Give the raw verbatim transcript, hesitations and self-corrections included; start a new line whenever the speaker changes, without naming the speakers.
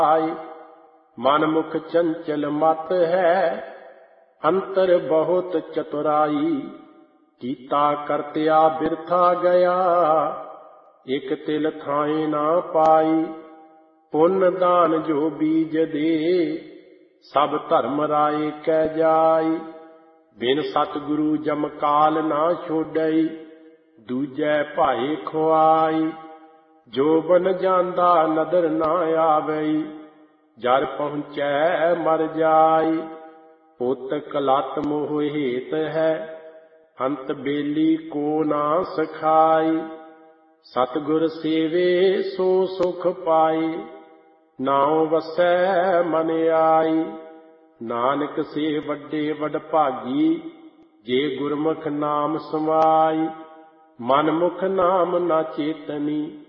मन मुख चंचल मत है, अंतर बहुत चतुराई। कीता करत्या बिरथा गया, एक तिल थाए ना पाई। पुन दान जो बीज दे, सब धर्म राय कै जाई। बिन सतगुरु जम काल ना छोड़ई, दूजै भाए खुआई। जो बन जांदा नदर ना आवई, जर पहुँचै मर जाई। पुत कलत मोह हेत है, अंत बेली को ना सखाई। सतगुर सेवे सो सुख पाए, नाउ वसै मन आई। नानक से वड्डे वडभागी, जे गुरमुख नाम समाई। मन मुख नाम ना चेतनी,